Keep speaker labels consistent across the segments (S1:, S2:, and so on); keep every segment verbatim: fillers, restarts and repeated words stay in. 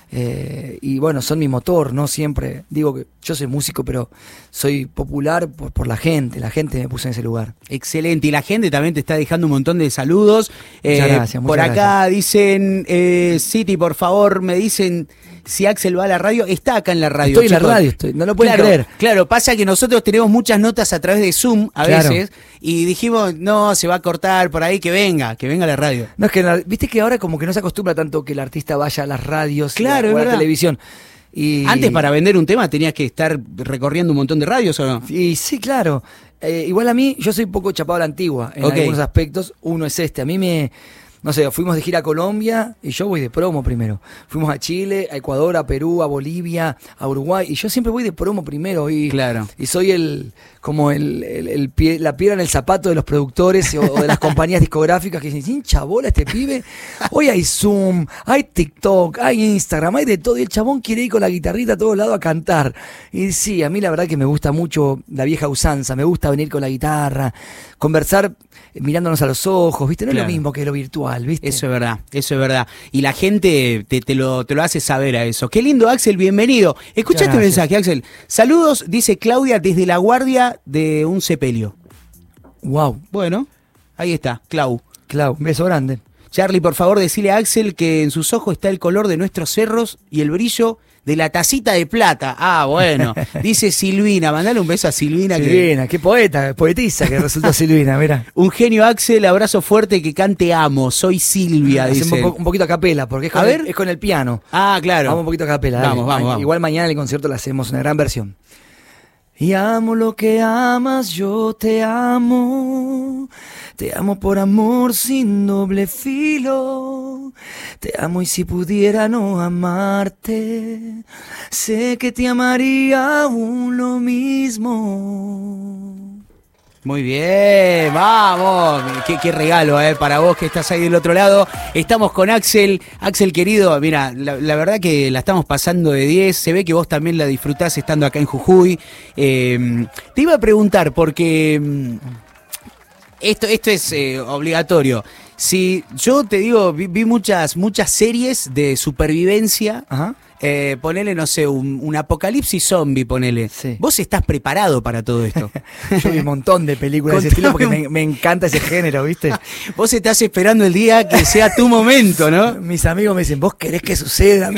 S1: Eh, y bueno, son mi motor, ¿no? Siempre digo que yo soy músico, pero soy popular por, por la gente. La gente me puso en ese lugar.
S2: Excelente. Y la gente también te está dejando un montón de saludos.
S1: Muchas
S2: Eh,
S1: gracias. Muchas
S2: por acá
S1: gracias.
S2: dicen, eh, City, por favor, me dicen si Axel va a la radio. Está acá en la radio.
S1: Estoy en
S2: chicos.
S1: la radio, estoy, no lo pueden
S2: claro,
S1: creer.
S2: Claro, pasa que nosotros tenemos muchas notas a través de Zoom a
S1: Claro.
S2: veces y dijimos, no, se va a cortar por ahí, que venga, que venga a la radio.
S1: No, es que la- viste que ahora como que no se acostumbra tanto que el artista vaya a las radios
S2: Claro,
S1: y a,
S2: es
S1: o a la
S2: verdad.
S1: televisión. Y,
S2: Antes, para vender un tema tenías que estar recorriendo un montón de radios, ¿o no?
S1: Y sí, claro. Eh, igual a mí, yo soy un poco chapado a la antigua en
S2: Ok.
S1: algunos aspectos. Uno es este. A mí me... No sé, fuimos de gira a Colombia y yo voy de promo primero. Fuimos a Chile, a Ecuador, a Perú, a Bolivia, a Uruguay. Y yo siempre voy de promo primero. Y,
S2: Claro.
S1: y soy el como el, el- el pie, la piedra en el zapato de los productores o, o de las compañías discográficas que dicen, hincha bola este pibe. Hoy hay Zoom, hay TikTok, hay Instagram, hay de todo. Y el chabón quiere ir con la guitarrita a todos lados a cantar. Y sí, a mí la verdad que me gusta mucho la vieja usanza. Me gusta venir con la guitarra, conversar eh, mirándonos a los ojos, ¿viste? No
S2: Claro.
S1: es lo mismo que lo virtual, ¿viste?
S2: Eso es verdad, eso es verdad. Y la gente te, te lo, te lo hace saber a eso. Qué lindo, Axel, bienvenido. Escucha este
S1: Gracias.
S2: mensaje, Axel. Saludos, dice Claudia, desde la guardia de un sepelio.
S1: Wow,
S2: Bueno, ahí está, Clau.
S1: Clau, un beso grande.
S2: Charlie, por favor, decile a Axel que en sus ojos está el color de nuestros cerros y el brillo de la tacita de plata. Ah, bueno. Dice Silvina, mandale un beso a Silvina. que-
S1: Silvina, qué poeta, poetisa que resultó Silvina, mira.
S2: Un genio, Axel, abrazo fuerte, que cante amo. Soy Silvia,
S1: Hacemos
S2: dice.
S1: un, po- un poquito a capela, porque es con,
S2: A
S1: el,
S2: ver.
S1: es con el piano.
S2: Ah, claro.
S1: Vamos un poquito a capela. dale.
S2: Vamos, vamos,
S1: Ma-
S2: vamos.
S1: Igual mañana en el concierto le hacemos una gran versión. Y amo lo que amas, yo te amo. Te amo por amor sin doble filo. Te amo y si pudiera no amarte, sé que te amaría aún lo mismo.
S2: Muy bien, vamos. Qué, qué regalo, eh, para vos que estás ahí del otro lado. Estamos con Axel. Axel, querido, mira, la, la verdad que la estamos pasando de diez. Se ve que vos también la disfrutás estando acá en Jujuy. Eh, te iba a preguntar, porque mm, esto, esto es eh, obligatorio. Si yo te digo, vi, vi muchas, muchas series de supervivencia.
S1: Ajá.
S2: Eh, ponele, no sé, un, un apocalipsis zombie, ponele.
S1: Sí.
S2: ¿Vos estás preparado para todo esto?
S1: Yo vi un montón de películas de ese estilo porque me, me encanta ese género, ¿viste?
S2: Vos estás esperando el día que sea tu momento, ¿no?
S1: Mis amigos me dicen, ¿vos querés que suceda?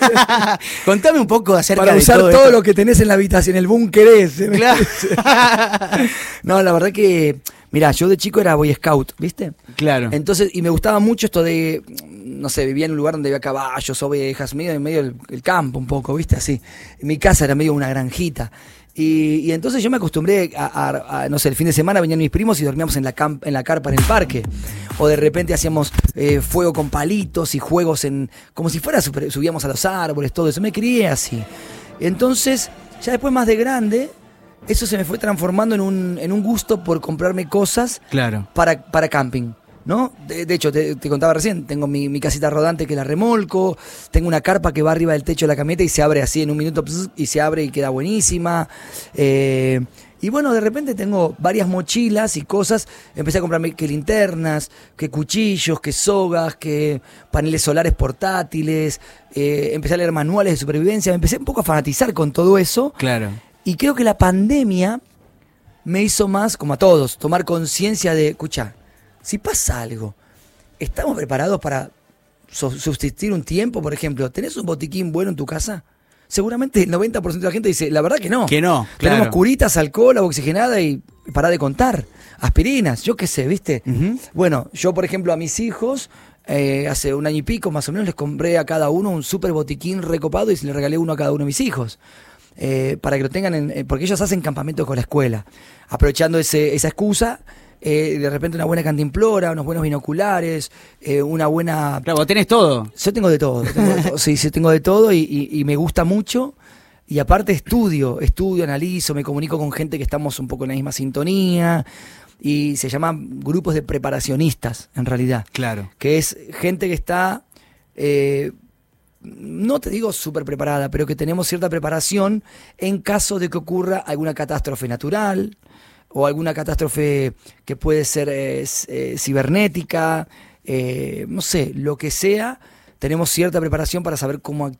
S2: Contame un poco acerca
S1: Para
S2: de
S1: usar
S2: todo,
S1: todo,
S2: esto.
S1: lo que tenés en la habitación, el búnker ese. ¿me
S2: Claro.
S1: entendés? No, la verdad que, mirá, yo de chico era Boy Scout, ¿viste?
S2: Claro.
S1: Entonces, y me gustaba mucho esto de, no sé, vivía en un lugar donde había caballos, ovejas, medio en medio del el campo un poco, ¿viste? Así. Mi casa era medio una granjita. Y, y entonces yo me acostumbré a, a- a, no sé, el fin de semana venían mis primos y dormíamos en la, camp- en la carpa en el parque. O de repente hacíamos eh, fuego con palitos y juegos en, como si fuera, super- subíamos a los árboles, todo eso. Me crié así. Entonces, ya después más de grande, eso se me fue transformando en un, en un gusto por comprarme cosas
S2: Claro.
S1: para, para camping, ¿no? De, de hecho, te, te contaba recién, tengo mi, mi casita rodante que la remolco, tengo una carpa que va arriba del techo de la camioneta y se abre así en un minuto, pss, y se abre y queda buenísima. Eh, y bueno, de repente tengo varias mochilas y cosas, empecé a comprarme que linternas, que cuchillos, que sogas, que paneles solares portátiles, eh, empecé a leer manuales de supervivencia, me empecé un poco a fanatizar con todo eso.
S2: Claro.
S1: Y creo que la pandemia me hizo más, como a todos, tomar conciencia de, escucha, si pasa algo, ¿estamos preparados para so- subsistir un tiempo? Por ejemplo, ¿tenés un botiquín bueno en tu casa? Seguramente el noventa por ciento de la gente dice, la verdad que no.
S2: Que no,
S1: Tenemos
S2: claro.
S1: curitas, alcohol, agua oxigenada y pará de contar. Aspirinas, yo qué sé, ¿viste?
S2: Ujú.
S1: Bueno, yo por ejemplo a mis hijos, eh, hace un año y pico más o menos, les compré a cada uno un súper botiquín recopado y se les regalé uno a cada uno de mis hijos. Eh, para que lo tengan, en, eh, porque ellos hacen campamentos con la escuela. Aprovechando ese, esa excusa, eh, de repente una buena cantimplora, unos buenos binoculares, eh, una buena...
S2: Claro, vos tenés todo.
S1: Yo tengo de todo, tengo de todo. Sí, sí, tengo de todo y, y- y me gusta mucho. Y aparte estudio, estudio, analizo, me comunico con gente que estamos un poco en la misma sintonía. Y se llaman grupos de preparacionistas, en realidad.
S2: Claro.
S1: Que es gente que está, eh, no te digo súper preparada, pero que tenemos cierta preparación en caso de que ocurra alguna catástrofe natural o alguna catástrofe que puede ser eh, s- eh, cibernética, eh, no sé, lo que sea. Tenemos cierta preparación para saber cómo actuar